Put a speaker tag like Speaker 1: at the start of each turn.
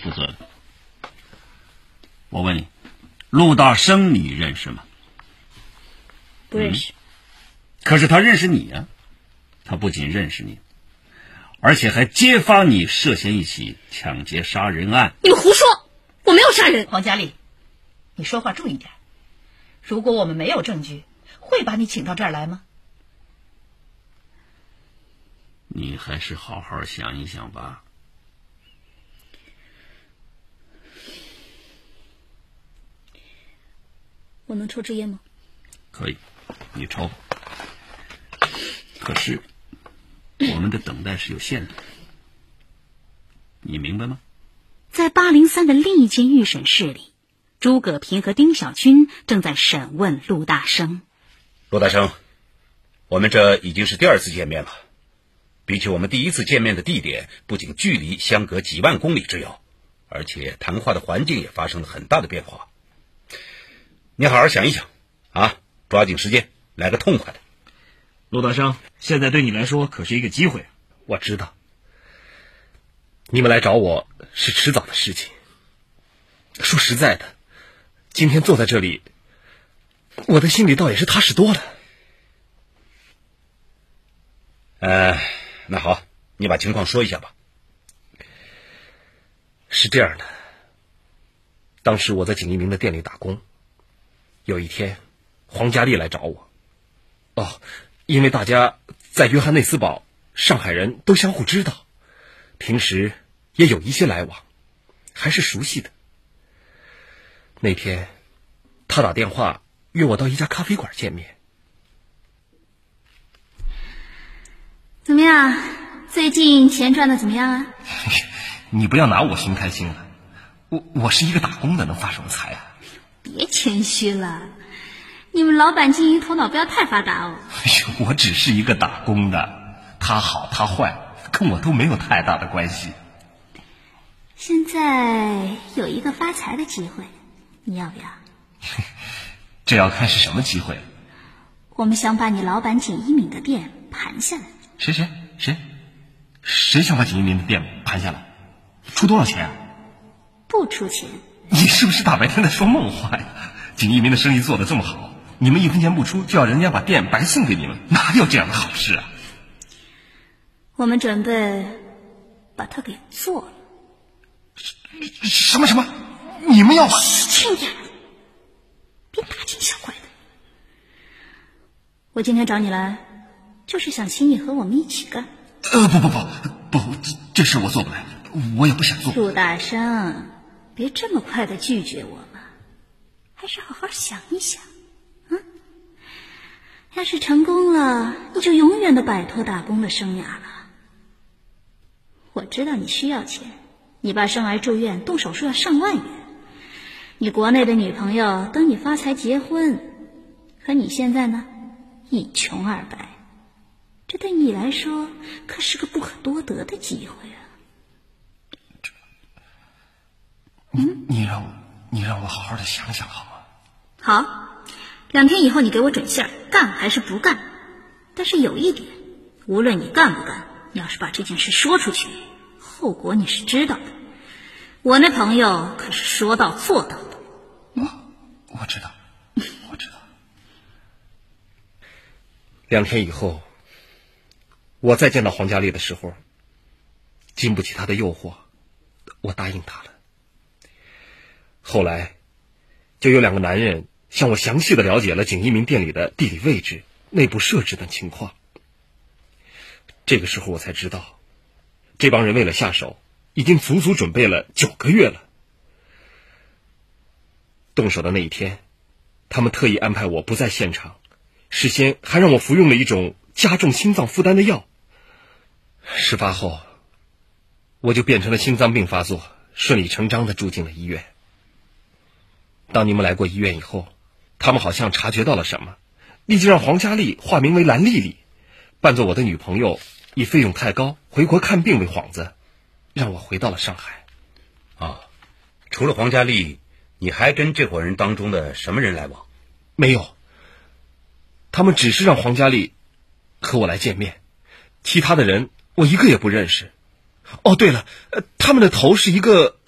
Speaker 1: 负责的。我问你，陆大生你认识吗？
Speaker 2: 不认识。
Speaker 1: 可是他认识你啊，他不仅认识你，而且还揭发你涉嫌一起抢劫杀人案。
Speaker 2: 你们胡说，我没有杀人。
Speaker 3: 黄佳丽，你说话注意点。如果我们没有证据，会把你请到这儿来吗？
Speaker 1: 你还是好好想一想吧。
Speaker 2: 我能抽支烟吗？
Speaker 1: 可以，你抽。可是我们的等待是有限的，你明白吗？
Speaker 4: 在803的另一间预审室里，朱葛平和丁小军正在审问陆大生。
Speaker 5: 陆大生，我们这已经是第2次见面了。比起我们第1次见面的地点，不仅距离相隔几万公里之遥，而且谈话的环境也发生了很大的变化。你好好想一想啊，抓紧时间来个痛快的。
Speaker 6: 陆大生，现在对你来说可是一个机会。
Speaker 7: 我知道你们来找我是迟早的事情。说实在的，今天坐在这里，我的心里倒也是踏实多了。
Speaker 5: 那好，你把情况说一下吧。
Speaker 7: 是这样的，当时我在景一鸣的店里打工，有一天黄佳丽来找我。因为大家在约翰内斯堡，上海人都相互知道，平时也有一些来往，还是熟悉的。那天他打电话约我到一家咖啡馆见面。
Speaker 2: 怎么样？最近钱赚的怎么样啊？
Speaker 7: 你不要拿我寻开心了，我是一个打工的，能发什么财啊？
Speaker 2: 别谦虚了，你们老板经营头脑不要太发达哦。
Speaker 7: 我只是一个打工的，他好他坏跟我都没有太大的关系。
Speaker 2: 现在有一个发财的机会，你要不要？
Speaker 7: 这要看是什么机会。
Speaker 2: 我们想把你老板景一鸣的店盘下来。
Speaker 7: 谁想把景一鸣的店盘下来？出多少钱啊？
Speaker 2: 不出钱。
Speaker 7: 你是不是大白天的说梦话呀？景一鸣的生意做得这么好，你们1分钱不出就要人家把店白送给你们，哪有这样的好事啊？
Speaker 2: 我们准备把它给做了。
Speaker 7: 什么？你们要把……
Speaker 2: 轻点，别大惊小怪的。我今天找你来，就是想请你和我们一起干。
Speaker 7: 不，这事我做不来，我也不想做。
Speaker 2: 陆大生，别这么快的拒绝我嘛，还是好好想一想。要是成功了，你就永远的摆脱打工的生涯了。我知道你需要钱，你爸生癌住院，动手术要上万元。你国内的女朋友等你发财结婚，可你现在呢，一穷二白，这对你来说可是个不可多得的机会啊。
Speaker 7: 你让我好好的想想好吗？
Speaker 2: 好，2天以后你给我准信儿，干还是不干？但是有一点，无论你干不干，你要是把这件事说出去，后果你是知道的。我那朋友可是说到做到的。
Speaker 7: 我知道。2天以后，我再见到黄佳丽的时候，经不起她的诱惑，我答应她了。后来就有2个男人向我详细的了解了景一鸣店里的地理位置、内部设置等情况。这个时候我才知道，这帮人为了下手，已经足足准备了9个月了。动手的那一天，他们特意安排我不在现场，事先还让我服用了一种加重心脏负担的药。事发后，我就变成了心脏病发作，顺理成章地住进了医院。当你们来过医院以后，他们好像察觉到了什么，立即让黄佳丽化名为蓝丽丽，扮作我的女朋友，以费用太高回国看病为幌子，让我回到了上海。
Speaker 5: 除了黄佳丽，你还跟这伙人当中的什么人来往？
Speaker 7: 没有，他们只是让黄佳丽和我来见面，其他的人我一个也不认识。对了，他们的头是一个